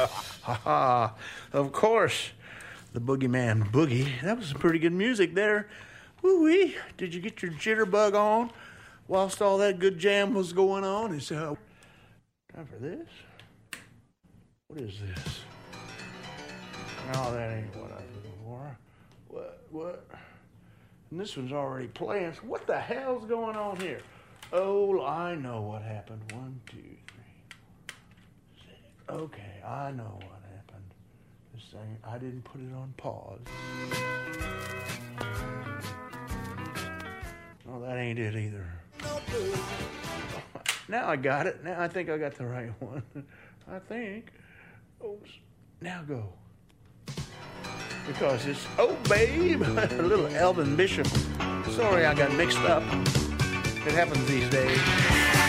Ha! Of course, the Boogeyman Boogie. That was some pretty good music there. Woo-wee. Did you get your jitterbug on whilst all that good jam was going on? It's time for this. What is this? No, that ain't what I was looking for. What? And this one's already playing. So what the hell's going on here? Oh, I know what happened. 1, 2, 3, 4, 6. Okay, I know what happened. This thing, I didn't put it on pause. No, that ain't it either. Now I got it. Now I think I got the right one. I think. Oops. Now go. Because it's, oh, babe, a little Elvin Bishop. Sorry I got mixed up. It happens these days.